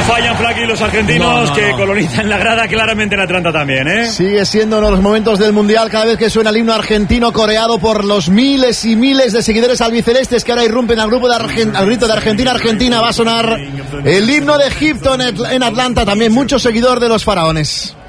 fallan, Flaky, los argentinos que colonizan la grada, claramente en Atlanta también, ¿eh? Sigue siendo uno de los momentos del Mundial cada vez que suena el himno argentino coreado por los miles y miles de seguidores albicelestes que ahora irrumpen al grupo al grito de Argentina. Argentina va a sonar el himno de Egipto en Atlanta, también mucho seguidor de los faraones.